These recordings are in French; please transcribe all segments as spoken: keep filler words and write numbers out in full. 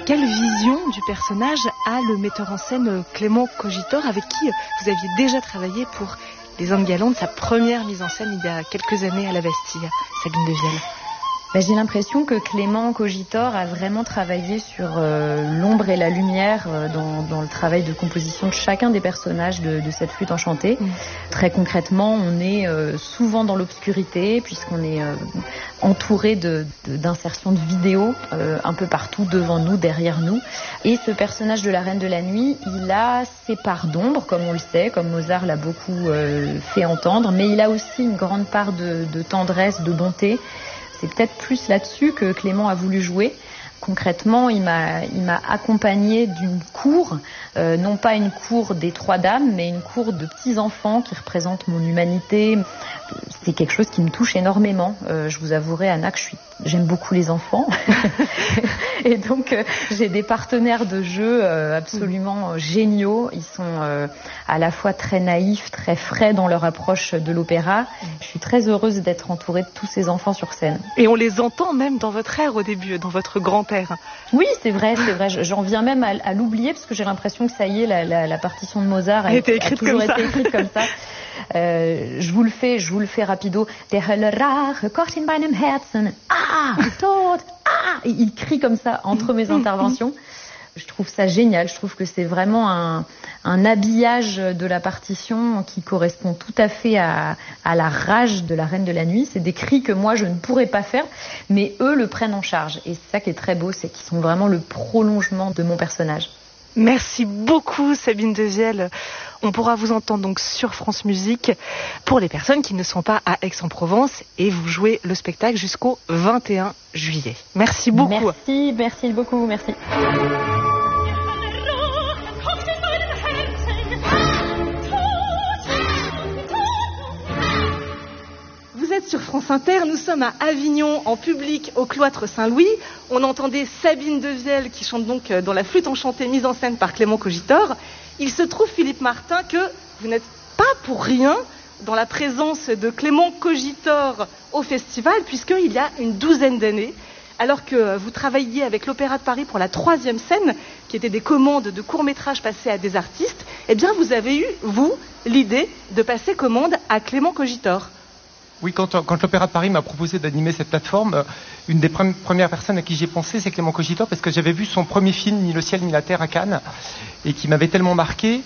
quelle vision du personnage a le metteur en scène Clément Cogitor, avec qui vous aviez déjà travaillé pour Les Indes galantes, sa première mise en scène il y a quelques années à la Bastille, Sabine Devielle? Ben, j'ai l'impression que Clément Cogitor a vraiment travaillé sur euh, l'ombre et la lumière euh, dans, dans le travail de composition de chacun des personnages de, de cette flûte enchantée. Mmh. Très concrètement, on est euh, souvent dans l'obscurité puisqu'on est euh, entouré de, de, d'insertions de vidéos euh, un peu partout devant nous, derrière nous. Et ce personnage de la Reine de la Nuit, il a ses parts d'ombre, comme on le sait, comme Mozart l'a beaucoup euh, fait entendre, mais il a aussi une grande part de, de tendresse, de bonté. C'est peut-être plus là-dessus que Clément a voulu jouer. Concrètement, il m'a, il m'a accompagnée d'une cour, euh, non pas une cour des trois dames, mais une cour de petits-enfants qui représentent mon humanité. C'est quelque chose qui me touche énormément. Euh, je vous avouerai, Anna, que je suis, j'aime beaucoup les enfants. Et donc, euh, j'ai des partenaires de jeu euh, absolument euh, géniaux. Ils sont euh, à la fois très naïfs, très frais dans leur approche de l'opéra. Je suis très heureuse d'être entourée de tous ces enfants sur scène. Et on les entend même dans votre air au début, dans votre grand-père. Oui, c'est vrai, c'est vrai. J'en viens même à, à l'oublier parce que j'ai l'impression que ça y est, la, la, la partition de Mozart a, a, été écrite a toujours été écrite comme ça. Euh, je vous le fais, je vous le fais rapido. Der Hölle Rache, kocht in meinem Herzen. Ah, tot, ah. Et il crie comme ça entre mes interventions. Je trouve ça génial. Je trouve que c'est vraiment un, un habillage de la partition qui correspond tout à fait à, à la rage de la Reine de la Nuit. C'est des cris que moi je ne pourrais pas faire, mais eux le prennent en charge. Et c'est ça qui est très beau, c'est qu'ils sont vraiment le prolongement de mon personnage. Merci beaucoup Sabine Devielle. On pourra vous entendre donc sur France Musique pour les personnes qui ne sont pas à Aix-en-Provence, et vous jouez le spectacle jusqu'au vingt et un juillet. Merci beaucoup. Merci, merci beaucoup, merci. Vous êtes sur France Inter, nous sommes à Avignon, en public au cloître Saint-Louis. On entendait Sabine Devielle qui chante donc dans la flûte enchantée mise en scène par Clément Cogitor. Il se trouve, Philippe Martin, que vous n'êtes pas pour rien dans la présence de Clément Cogitor au festival, puisqu'il y a une douzaine d'années, alors que vous travailliez avec l'Opéra de Paris pour la troisième scène, qui était des commandes de courts-métrages passés à des artistes, eh bien vous avez eu, vous, l'idée de passer commande à Clément Cogitor. Oui, quand, quand l'Opéra de Paris m'a proposé d'animer cette plateforme, une des pre- premières personnes à qui j'ai pensé, c'est Clément Cogitor, parce que j'avais vu son premier film, Ni le ciel ni la terre, à Cannes, et qui m'avait tellement marqué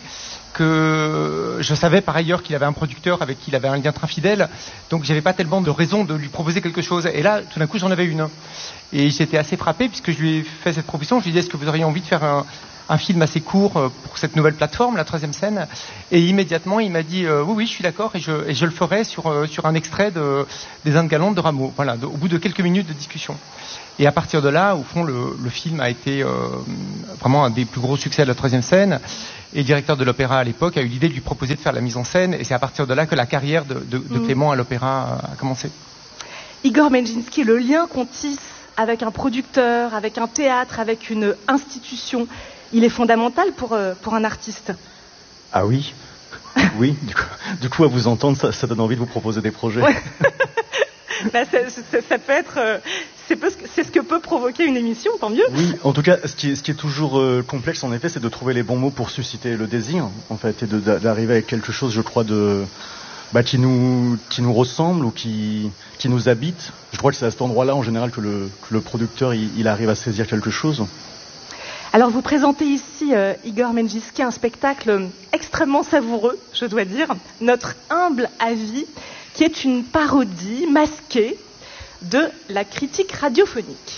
que je savais par ailleurs qu'il avait un producteur avec qui il avait un lien très fidèle, donc j'avais pas tellement de raison de lui proposer quelque chose. Et là, tout d'un coup, j'en avais une. Et j'étais assez frappé, puisque je lui ai fait cette proposition. Je lui ai dit, est-ce que vous auriez envie de faire un, un film assez court pour cette nouvelle plateforme, la troisième scène? Et immédiatement, il m'a dit, euh, oui, oui, je suis d'accord, et je, et je le ferai sur, euh, sur un extrait de, des Indes galantes de Rameau. Voilà, de, au bout de quelques minutes de discussion. Et à partir de là, au fond, le, le film a été euh, vraiment un des plus gros succès de la troisième scène. Et le directeur de l'opéra à l'époque a eu l'idée de lui proposer de faire la mise en scène. Et c'est à partir de là que la carrière de, de, de Clément à l'opéra a commencé. Igor Menjinski, le lien qu'on tisse avec un producteur, avec un théâtre, avec une institution, il est fondamental pour, euh, pour un artiste. Ah oui, oui. Du coup, du coup, à vous entendre, ça, ça donne envie de vous proposer des projets. Ouais. Bah, ça, ça, ça peut être, euh, c'est, peu, c'est ce que peut provoquer une émission, tant mieux. Oui, en tout cas, ce qui est, ce qui est toujours euh, complexe, en effet, c'est de trouver les bons mots pour susciter le désir, en fait, et de, d'arriver avec quelque chose, je crois, de, bah, qui nous, qui nous ressemble ou qui, qui nous habite. Je crois que c'est à cet endroit-là, en général, que le, que le producteur, il, il arrive à saisir quelque chose. Alors, vous présentez ici, euh, Igor Menjinski, un spectacle extrêmement savoureux, je dois dire, Notre humble avis, qui est une parodie masquée de la critique radiophonique.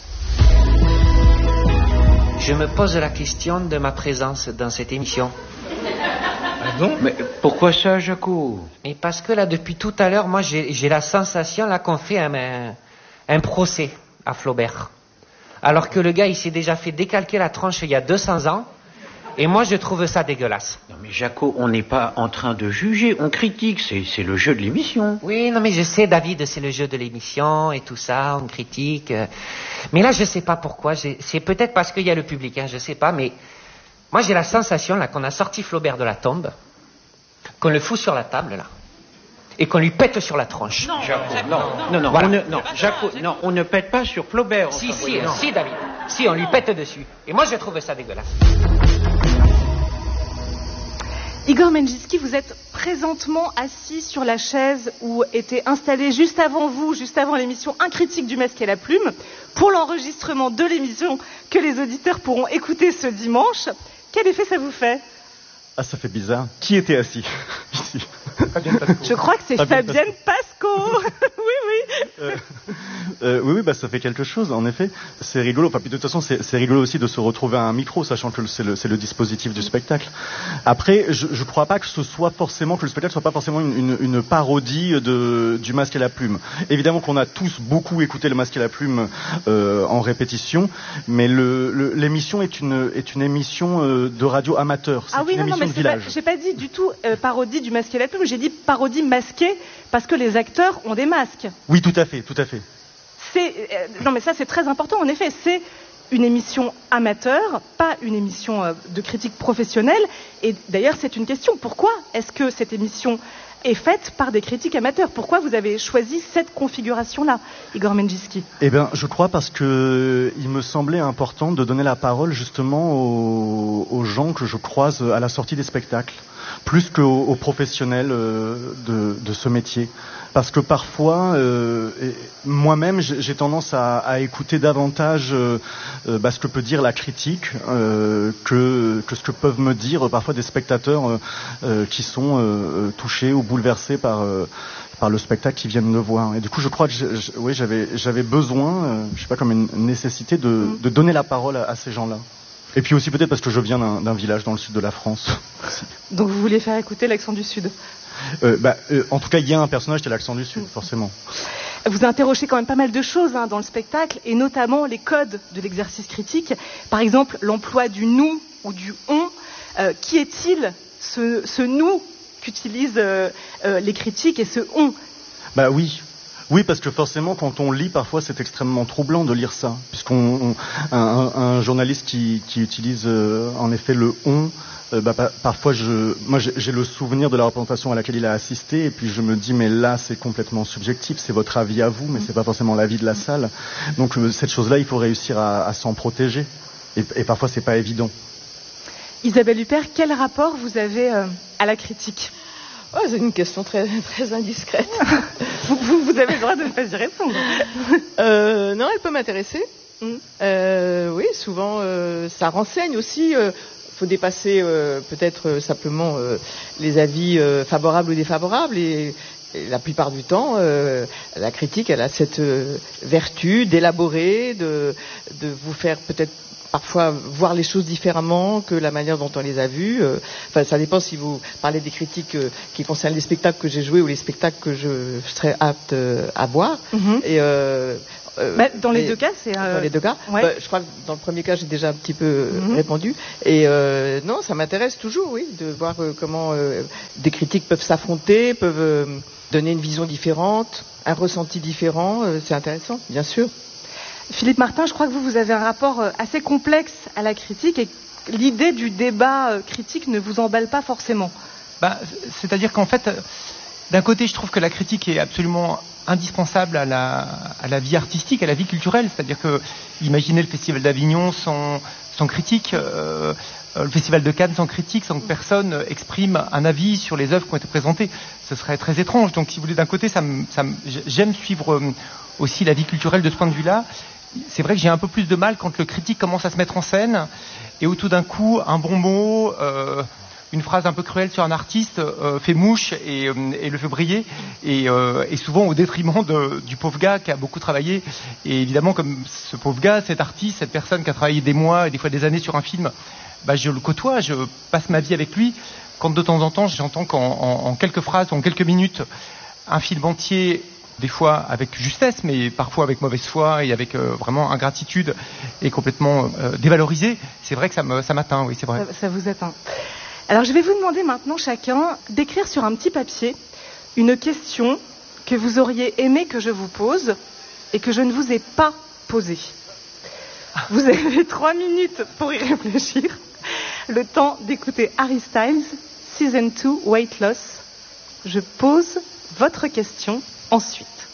Je me pose la question de ma présence dans cette émission. Pardon ? Mais pourquoi ça, Jaco ? Et parce que là, depuis tout à l'heure, moi, j'ai, j'ai la sensation là qu'on fait un, un, un procès à Flaubert. Alors que le gars, il s'est déjà fait décalquer la tronche il y a deux cents ans. Et moi, je trouve ça dégueulasse. Non mais Jaco, on n'est pas en train de juger, on critique, c'est, c'est le jeu de l'émission. Oui, non mais je sais, David, c'est le jeu de l'émission et tout ça, on critique. Mais là, je sais pas pourquoi, j'ai... c'est peut-être parce qu'il y a le public, hein, je sais pas, mais moi j'ai la sensation là qu'on a sorti Flaubert de la tombe, qu'on le fout sur la table là, et qu'on lui pète sur la tronche. Non, Jaco, non, non, non, Voilà. on ne, non, Jaco, non, on ne pète pas sur Flaubert. Si, enfin, si, voyons. si, David. Si, on lui pète dessus. Et moi, je trouve ça dégueulasse. Igor Menjinski, vous êtes présentement assis sur la chaise où était installé juste avant vous, juste avant l'émission Un critique du masque et la plume, pour l'enregistrement de l'émission que les auditeurs pourront écouter ce dimanche. Quel effet ça vous fait ? Ah, ça fait bizarre. Qui était assis ici? Je crois que c'est Fabienne Fabienne Pasco. Oui, oui. Euh, euh, oui, oui, bah ça fait quelque chose. En effet, c'est rigolo. Enfin, puis de toute façon, c'est, c'est rigolo aussi de se retrouver à un micro, sachant que c'est le, c'est le dispositif du spectacle. Après, je, je crois pas que ce soit forcément que le spectacle soit pas forcément une, une, une parodie de du Masque et la Plume. Évidemment qu'on a tous beaucoup écouté le Masque et la Plume euh, en répétition, mais le, le, l'émission est une est une émission euh, de radio amateur. C'est Ah oui, une non, non, émission mais de c'est pas, village. j'ai pas dit du tout euh, parodie du Masque et la Plume. J'ai dit parodie masquée parce que les acteurs ont des masques. Oui, tout à fait, tout à fait. C'est euh, non, mais ça c'est très important. En effet, c'est une émission amateur, pas une émission euh, de critique professionnelle. Et d'ailleurs, c'est une question. Pourquoi est-ce que cette émission est faite par des critiques amateurs? Pourquoi vous avez choisi cette configuration-là, Igor Menjinski? Eh bien, je crois parce que il me semblait important de donner la parole justement aux, aux gens que je croise à la sortie des spectacles, plus qu'aux aux professionnels euh, de, de ce métier. Parce que parfois, euh, et moi-même, j'ai, j'ai tendance à, à écouter davantage euh, euh, bah, ce que peut dire la critique euh, que, que ce que peuvent me dire euh, parfois des spectateurs euh, euh, qui sont euh, touchés ou bouleversés par euh, par le spectacle qu'ils viennent de voir. Et du coup, je crois que j'ai, j'ai, oui, j'avais j'avais besoin, euh, je sais pas, comme une nécessité de, mmh. de donner la parole à, à ces gens-là. Et puis aussi peut-être parce que je viens d'un, d'un village dans le sud de la France. Donc vous vouliez faire écouter l'accent du sud? Euh, bah, euh, en tout cas, il y a un personnage qui a l'accent du Sud, forcément. Vous interrogez quand même pas mal de choses hein, dans le spectacle, et notamment les codes de l'exercice critique. Par exemple, l'emploi du nous ou du on. Euh, qui est-il, ce, ce nous qu'utilisent euh, euh, les critiques et ce on? Bah oui. Oui, parce que forcément, quand on lit, parfois, c'est extrêmement troublant de lire ça, puisqu'on on, un, un journaliste qui, qui utilise euh, en effet le on. Euh, bah, pa- parfois, je, moi, j'ai, j'ai le souvenir de la représentation à laquelle il a assisté, et puis je me dis, mais là, c'est complètement subjectif, c'est votre avis à vous, mais c'est pas forcément l'avis de la salle. Donc, euh, cette chose-là, il faut réussir à, à s'en protéger, et, et parfois, c'est pas évident. Isabelle Huppert, quel rapport vous avez euh, à la critique? Oh, c'est une question très, très indiscrète. vous, vous, vous avez le droit de ne pas y répondre. euh, non, elle peut m'intéresser. Mm. Euh, oui, souvent, euh, ça renseigne aussi. Euh, faut dépasser euh, peut-être euh, simplement euh, les avis euh, favorables ou défavorables. Et, et la plupart du temps, euh, la critique, elle a cette euh, vertu d'élaborer, de, de vous faire peut-être parfois voir les choses différemment que la manière dont on les a vues. Euh, enfin, ça dépend si vous parlez des critiques euh, qui concernent les spectacles que j'ai joués ou les spectacles que je, je serais apte euh, à voir. Mm-hmm. Et euh, Euh, bah, dans les, les deux cas, c'est... Euh... Dans les deux cas ouais. bah, je crois que dans le premier cas, j'ai déjà un petit peu mm-hmm. répondu. Et euh, non, ça m'intéresse toujours, oui, de voir euh, comment euh, des critiques peuvent s'affronter, peuvent euh, donner une vision différente, un ressenti différent. Euh, c'est intéressant, bien sûr. Philippe Martin, je crois que vous, vous avez un rapport assez complexe à la critique et l'idée du débat critique ne vous emballe pas forcément. Bah, c'est-à-dire qu'en fait, d'un côté, je trouve que la critique est absolument indispensable à la, à la vie artistique, à la vie culturelle. C'est-à-dire que, imaginez le Festival d'Avignon sans, sans critique, euh, le Festival de Cannes sans critique, sans que personne exprime un avis sur les œuvres qui ont été présentées. Ce serait très étrange. Donc, si vous voulez, d'un côté, ça me, ça me, j'aime suivre aussi la vie culturelle de ce point de vue-là. C'est vrai que j'ai un peu plus de mal quand le critique commence à se mettre en scène et où tout d'un coup, un bon mot... Euh, une phrase un peu cruelle sur un artiste euh, fait mouche et, euh, et le fait briller et, euh, et souvent au détriment de, du pauvre gars qui a beaucoup travaillé. Et évidemment, comme ce pauvre gars, cet artiste, cette personne qui a travaillé des mois et des fois des années sur un film, bah, je le côtoie, je passe ma vie avec lui. Quand de temps en temps j'entends qu'en en, en quelques phrases, en quelques minutes, un film entier, des fois avec justesse, mais parfois avec mauvaise foi et avec euh, vraiment ingratitude, est complètement euh, dévalorisé, c'est vrai que ça, me, ça m'atteint, oui, c'est vrai. Ça, ça vous atteint. Alors je vais vous demander maintenant chacun d'écrire sur un petit papier une question que vous auriez aimé que je vous pose et que je ne vous ai pas posée. Vous avez trois minutes pour y réfléchir. Le temps d'écouter Harry Styles, Season deux, Weight Loss. Je pose votre question ensuite.